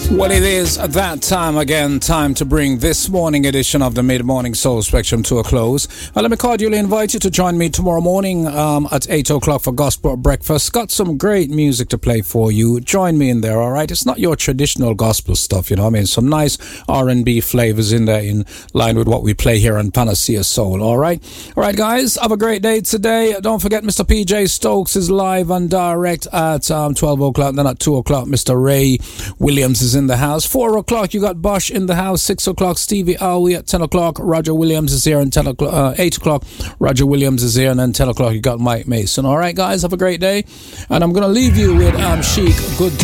Well, it is at that time again, time to bring this morning edition of the Mid-Morning Soul Spectrum to a close. Let me cordially invite you to join me tomorrow morning at 8 o'clock for Gospel Breakfast. Got some great music to play for you. Join me in there, all right? It's not your traditional gospel stuff, you know what I mean? Some nice R&B flavors in there in line with what we play here on Panacea Soul, all right? All right, guys, have a great day today. Don't forget Mr. PJ Stokes is live and direct at 12 o'clock. Then at 2 o'clock, Mr. Ray Williams is in the house. 4 o'clock, you got Bosch in the house. 6 o'clock, Stevie Owie. At 10 o'clock, Roger Williams is here. And 8 o'clock, Roger Williams is here. And then 10 o'clock, you got Mike Mason. All right, guys, have a great day. And I'm going to leave you with Chic, Good